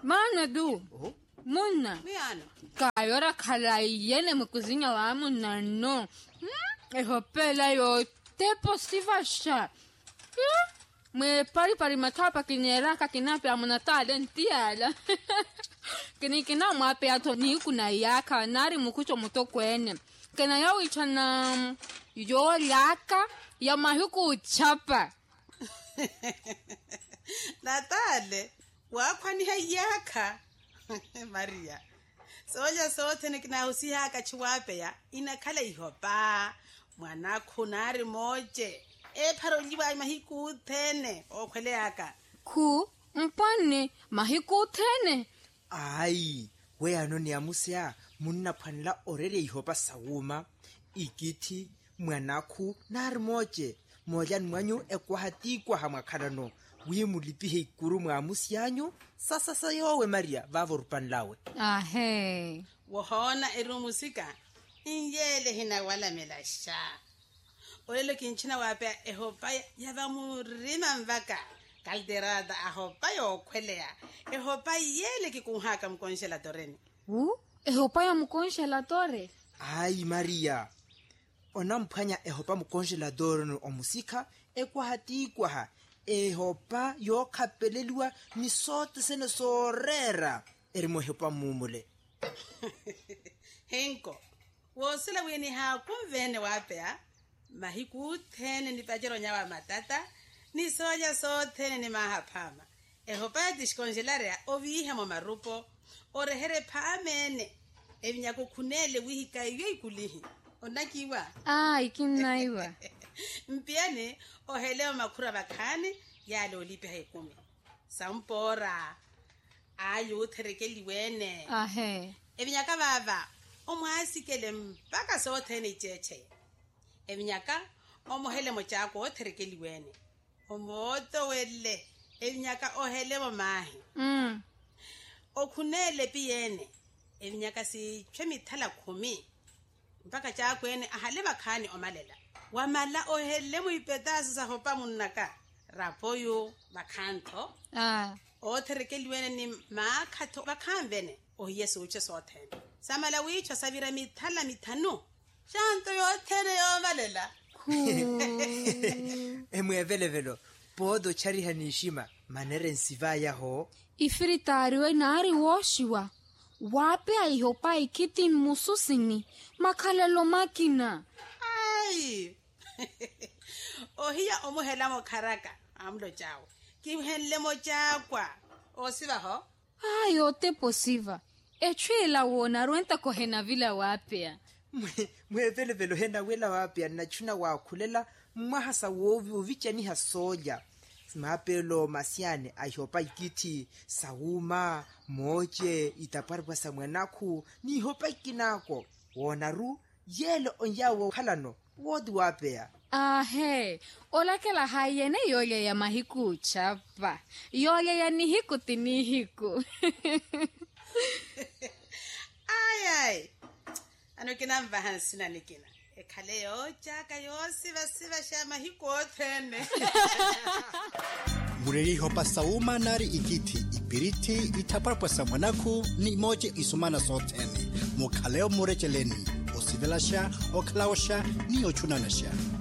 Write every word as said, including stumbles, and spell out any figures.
Mana du. Oh. Muna. Miano. Kayora kalaiyene mkuzinya wa muna no. Hmm? Eho pela yo te posiva sha. Hmm? Me pari pari matapa kinyeraka kinapi amuna talentiala. Kini kina mape ato ni kuna yaka nari mukucho muto kwene. Kena yao ichana yo yaka ya mahuku uchapa. Natale, wakwani hayaka. Maria. Soja sote nikina usihaka chiwape ya inakala ihopa. Mwana kunari moje. E paroliwa mahiku tene. Okwele yaka. Ku mpane mahiku tene. Ai, we anoni amusea munna phanla orere ihopa sawuma ikiti mwanaku narmoje mojan mwanyu ekwahati kwa hamakhanano wi mulipihe ikuru mwamusianyu sasa sayowe Maria vavorpanlawe. Ahe. Wohona erumusika. Injele hina wala melasha. Olelo kinchina wape ehopa yavamurima mvaka. Calderada ahopa yo kwelea. Ehopa yele kikunhaka mkongeladoreni. U? Ehopa ya mkongeladore? Ai Maria. Onamphanya ehopa mkongeladore omusika ekwahati kwaha. Ehopa yo kapeleliwa ni sote sene sorera. Erimo hepa mumule. Henko. Wosila weni hakumvene wapea. Mahiku tene ni pajero nyawa matata. Ni soja sote ni mahapama. Ehopa diskongelarea oviha mo marupo. Orehere paamene. Evinyaku kunele wihika iwe ikulihi. Onakiwa. Ah, ikinaiwa. Mpiane oheleo makura bakane yale olipe haikumi. Sampora. Ayo uterekeli wene. Ahe. Evinyaka baba. Omwasikele mpaka sote ni cheche. Evinyaka omohele mochako uterekeli wene. Omoto wele. Evinyaka ohele mo mahi. Mm. Okunele piyene. Evinyaka si chemithala kumi. Mpaka chako ene ahale bakane omalela. Wamala ohele mo ipetasa sa hopa munaka. Rapoyo bakanto. Ah. Oterekeli wene ni makato bakanvene. Ohiyesu uche sote. Samala wicho savira mithala mitano. Shanto yo tere yo malela. Emwe vele velo. Podo chari hanishima. Manere nsiva yaho. Ifiritariwe nari woshiwa. Wape aihopa ikiti mususini. Makalelo makina. Ai. Ohiya omuhela mo karaka. Amlo chao. Kimhenle mo chakwa. Osiva ho? Ai, ote posiva. Echwela wona ruenta kohena vila wapea. Mwe vele velo hena wela wapea na chuna wakhulela mwahasa wovi uvicha ni hasoja. Mapelo masiane aihopa ikiti sauma moje itaparwa samwanaku ni hopa ikinako. Wonaru yelo onyawo halano wodi wapea. Ahe, olakela hayene yole ya mahiku chapa. Yole ya nihiku tinihiku. Ai ai. Ano kina mvahansina nikina. Ekhale yo chaka yo siva siva shama hiko tene. Mureri hopa sauma nari ikiti ipiriti itaparpa samwanaku ni moje isumana sotene. Mukhaleo murecheleni. Osivelasha oklawasha ni ochunanasha.